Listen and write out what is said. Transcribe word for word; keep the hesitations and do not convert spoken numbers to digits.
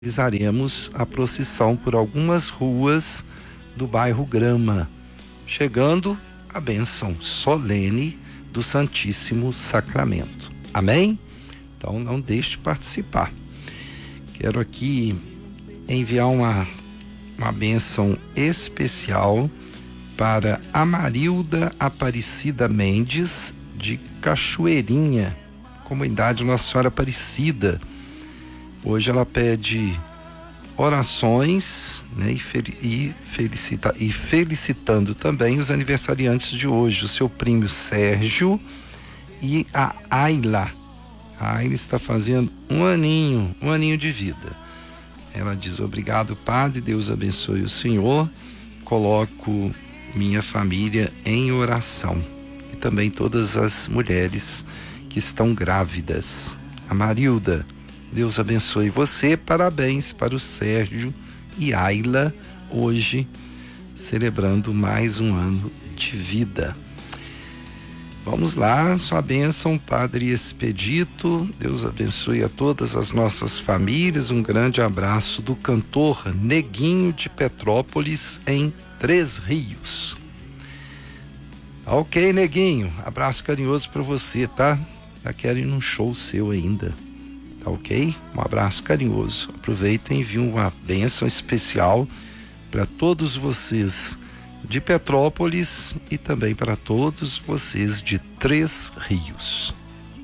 realizaremos a procissão por algumas ruas do bairro Grama, chegando a bênção solene do Santíssimo Sacramento. Amém? Então não deixe de participar. Quero aqui enviar uma, uma bênção especial para Amarilda Aparecida Mendes, de Cachoeirinha, comunidade Nossa Senhora Aparecida. Hoje ela pede orações, né, e, fel e, felicita e felicitando também os aniversariantes de hoje, o seu primo Sérgio e a Ayla. A Ayla está fazendo um aninho, um aninho de vida. Ela diz: obrigado, Padre, Deus abençoe o Senhor, coloco minha família em oração. E também todas as mulheres que estão grávidas. A Marilda, Deus abençoe você, parabéns para o Sérgio e Ayla, hoje celebrando mais um ano de vida. Vamos lá, sua bênção, Padre Expedito, Deus abençoe a todas as nossas famílias, um grande abraço do cantor Neguinho de Petrópolis, em Três Rios. Ok, Neguinho, abraço carinhoso para você, tá? Já quero ir num show seu ainda. Tá ok? Um abraço carinhoso. Aproveita e envie uma bênção especial para todos vocês de Petrópolis e também para todos vocês de Três Rios.